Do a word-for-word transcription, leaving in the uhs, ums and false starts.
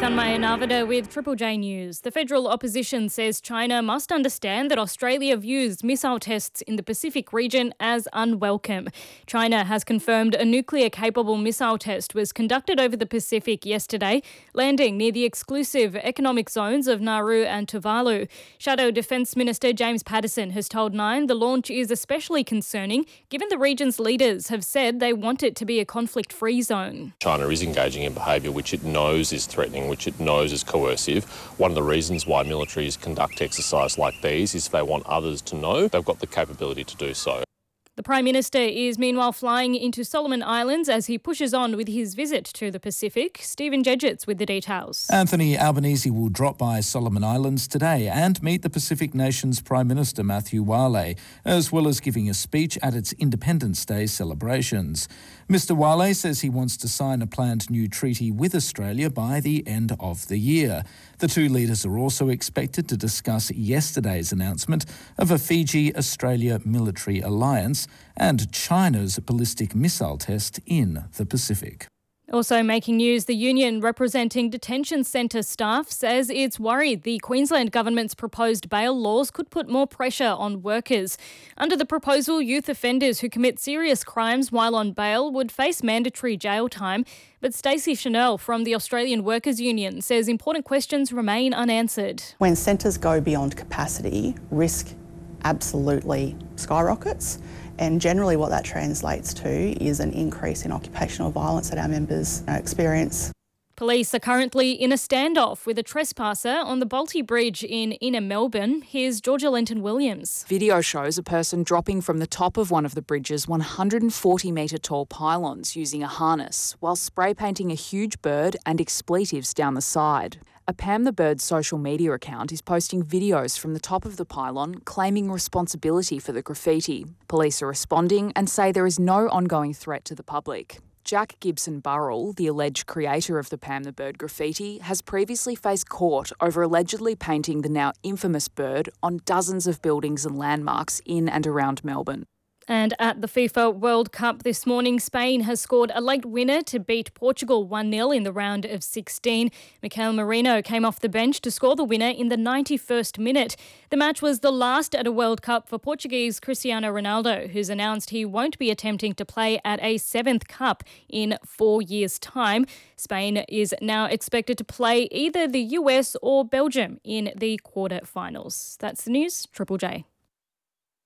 Sanmaya Narvada with Triple J News. The federal opposition says China must understand that Australia views missile tests in the Pacific region as unwelcome. China has confirmed a nuclear-capable missile test was conducted over the Pacific yesterday, landing near the exclusive economic zones of Nauru and Tuvalu. Shadow Defence Minister James Paterson has told Nine the launch is especially concerning, given the region's leaders have said they want it to be a conflict-free zone. China is engaging in behaviour which it knows is threatening, which it knows is coercive. One of the reasons why militaries conduct exercises like these is they want others to know they've got the capability to do so. The Prime Minister is meanwhile flying into Solomon Islands as he pushes on with his visit to the Pacific. Stephen Jedgetts with the details. Anthony Albanese will drop by Solomon Islands today and meet the Pacific Nations Prime Minister Matthew Wale, as well as giving a speech at its Independence Day celebrations. Mister Wale says he wants to sign a planned new treaty with Australia by the end of the year. The two leaders are also expected to discuss yesterday's announcement of a Fiji-Australia military alliance and China's ballistic missile test in the Pacific. Also making news, the union representing detention centre staff says it's worried the Queensland government's proposed bail laws could put more pressure on workers. Under the proposal, youth offenders who commit serious crimes while on bail would face mandatory jail time. But Stacey Chanel from the Australian Workers Union says important questions remain unanswered. When centres go beyond capacity, risk absolutely skyrockets. And generally what that translates to is an increase in occupational violence that our members experience. Police are currently in a standoff with a trespasser on the Bolte Bridge in inner Melbourne. Here's Georgia Lenton-Williams. Video shows a person dropping from the top of one of the bridge's one hundred forty metre tall pylons using a harness while spray painting a huge bird and expletives down the side. A Pam the Bird's social media account is posting videos from the top of the pylon claiming responsibility for the graffiti. Police are responding and say there is no ongoing threat to the public. Jack Gibson Burrell, the alleged creator of the Pam the Bird graffiti, has previously faced court over allegedly painting the now infamous bird on dozens of buildings and landmarks in and around Melbourne. And at the FIFA World Cup this morning, Spain has scored a late winner to beat Portugal one nil in the round of sixteen. Mikel Merino came off the bench to score the winner in the ninety-first minute. The match was the last at a World Cup for Portuguese Cristiano Ronaldo, who's announced he won't be attempting to play at a seventh Cup in four years' time. Spain is now expected to play either the U S or Belgium in the quarter-finals. That's the news. Triple J.